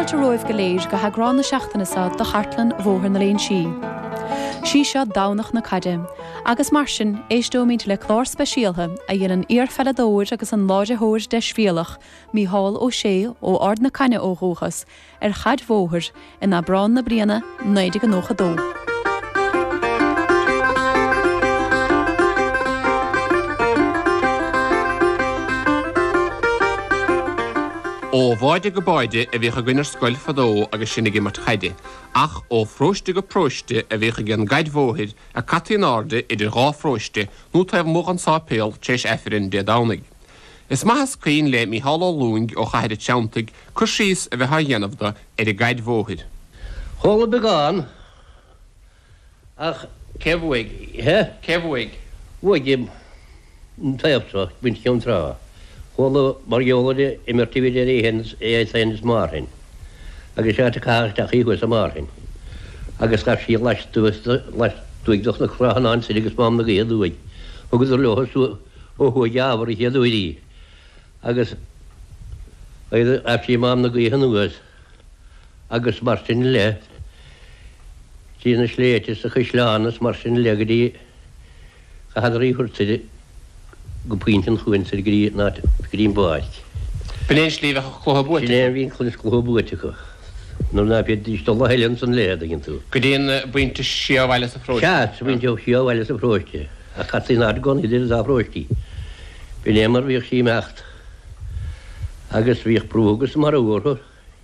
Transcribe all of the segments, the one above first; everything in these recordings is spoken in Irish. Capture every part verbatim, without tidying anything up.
fáilte roimh go léir go hagrán na seachtainasa do Chartlan bhóthar na léon sí. Sí seo dánach na caide, agus mar sin éisdómínt le chlár speisialtha a dhéanaan iarfeladóir agus an láide hóir de sfialach Mícheál Ó Sé ó Ard na Caine Óthóchas ar chaid bhóthar in na brán na bliana naoide an nócha dó. Ó bháide go báide a bhícha gwinar scoil fadó agus sinna gé mar chaide, ach ó fróiste go próiste a bhícha gan gaid bhóthir a catí an áde idir gá fróiste nó taobh móg an sápéal téis efirinn de dánig. Is maithas caoin le Mícheál Ó Lúing ó chaide teantaigh chur síos a bheitha dhéanamhda idir gaid bhóthir. Chóla begáin ach Cebhhaig, he? cebhhaig. Bhuaigim an taobhsa bhaint ceann trá. Chóla mar gheolada imirtíbhid ar éhens é éis marthain. Agus sé cáisteach íhuas a marthain. Agus gaf sí leis tuigdoch na chráhanán sin agus mám na géadúig. Agus ar lehas ó hua geabhar i chéadúirí. Agus af sí mám na géhanúas. Agus mar sin le sí na sléitis a chuisleánas mar sin legadí a hadar í chuirtide go puintin chuin sy'n gri na grin báid. B'néon slí bheith chlótha búite? B'néon bhíon chluis chlótha búite go. Nó na bheith dístola heilean san léad agin tú. Go dtíon buinte siomhhaile sa fróiste? Seat, buinte siomhhaile sa fróiste. A catí nád gon idir sa fróistí. B'néon mar bhíoch sí meacht. Agus bhíoch brúgus mar úrthor.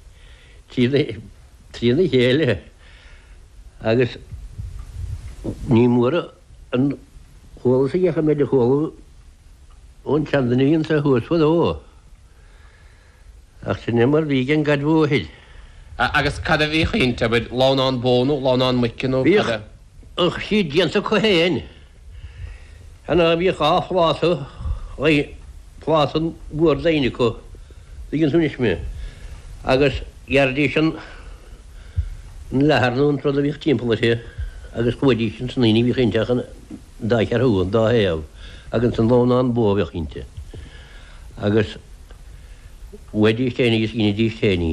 Trína chéile. Agus ní múra an chóla sa ghecha meid a chóla ón teandaníonn sa thuasfad ó. Ach sin mar bhí gan gad bhóthid. Agus cad a bhí chainte bud lánán bónú, lánán muicin ó cad? Ach sí dianta chu héin. Hanna bhí á chlása, lai chlásan bhuair daine chu, dígan súnis mé. Agus gheardí sin leharnún trod a bhíoch timppla sé, agus chuidí sin san íní bhí chainteach an dáich ar húan, dá héamh. Agus an lánán bóbheach inte. Agus wedi téine is gine dí téine.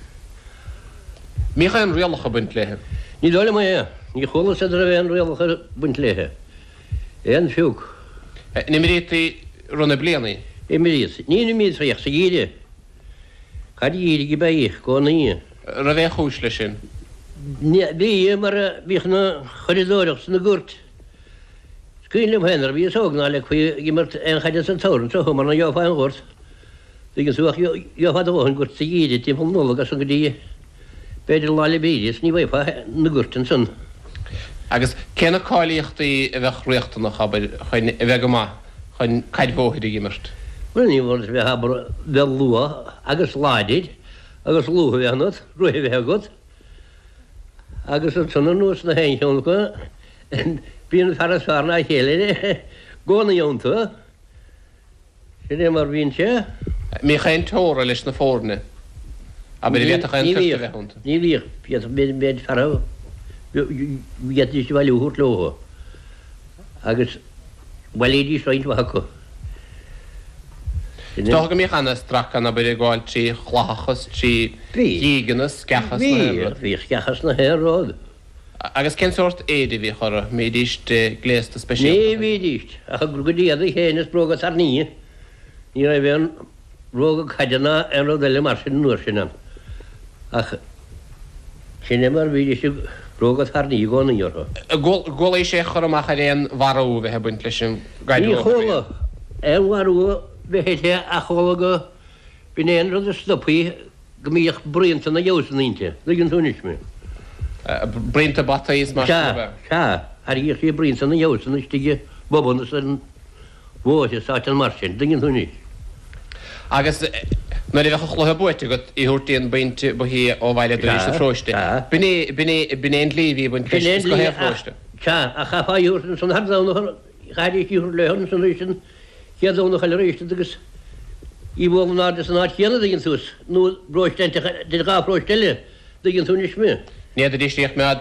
Mícha an rialacha buint léthe? Ní dóla mai é. Ní chola sa dra bhéan rialacha buint léthe. Éan fiúg. Ní miríti runna blianaí? É miríti. Ní ní míid réach sa gíide. Cad gíide gi baich, gó na í. Ra bheith chúis le sin? Bhí mar bhíoch na choridóireach san na gúirt. Cuinlim hennar bhí sógná le chuí gimmart an chaide san táran tro mar na jofa an gúirt. Dígan súach jofa dóhan gúirt sa gíide timp nólagas an gdí beidir láile bídis ní bhaifa na gúirtan san. Agus céna cáilíochtaí a bheith réachtanach a bheith go má chuin caid bhóthir i gimmart? Well ní bhór bheith habar bheith lua agus láideid agus lútha bheithnad, ruithe bheith god. Agus an tunna nús na hain seán go bíon faras farna a chéile góna jónta. Sin é mar bhíon sé? Mí chain tóra leis na fórne. A byd i fiat a chain cyrta fe hwnt? Ní bhíoch, fiat byd fará. Fiat is bhile úhút lóha. Agus bhile sráint bhaco. Stoch go mí chana strachan a byd i gáil trí chlachas, trí díganas, gachas na her? Bhí, gachas na her rád. Agus cén sort éidir bhí chora, mé díst gléasta speisial? Ní bhí díst. Ach go díad i chénas brógas ar ní. Ní ra bhéan róga caidena an rodile mar sin nuair sinan. Ach sinna mar bhí díst brógas ar ní góna iortha. Góla é sé chora amach a réon varú bheit buint leis sin gaidú? Ní chóla. An varú bheit a chóla go bhíon rud a stopaí go míoch brianta na jósan inte. Ligin túnis mé. Brínta bata is mar Se, se, ar í sé brínta na jósan istige bobonna san bóise sátan mar sin, digin túnis. Agus na bheith chlótha buite go i húirtaíon bainte bu hí ó bhaile dúis na fróiste. B'néon líhí buint leis go héir fróiste. Se, a chaá úrtan san hardána chaidí úr lehann san réistin cheadóna chaile réiste agus í bhil náda san áit chéanana digin tús, nó bróisteinte de gá fróistile digin túnis mé. Néad a dístíocht me